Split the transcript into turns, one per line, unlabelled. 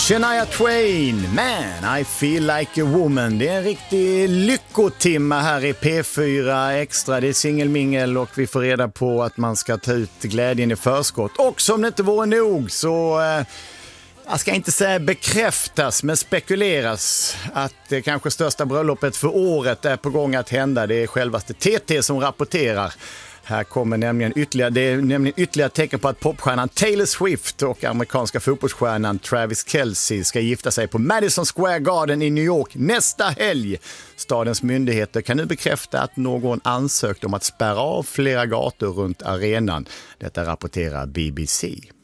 Shania Twain, Man, I feel like a woman. Det är en riktig lyckotimma här i P4 Extra. Det är singelmingel och vi får reda på att man ska ta ut glädjen i förskott. Och som det inte vore nog så... jag ska inte säga bekräftas, men spekuleras att det kanske största bröllopet för året är på gång att hända. Det är självaste TT som rapporterar. Här kommer nämligen ytterligare tecken på att popstjärnan Taylor Swift och amerikanska fotbollsstjärnan Travis Kelce ska gifta sig på Madison Square Garden i New York nästa helg. Stadens myndigheter kan nu bekräfta att någon ansökt om att spärra av flera gator runt arenan. Detta rapporterar BBC.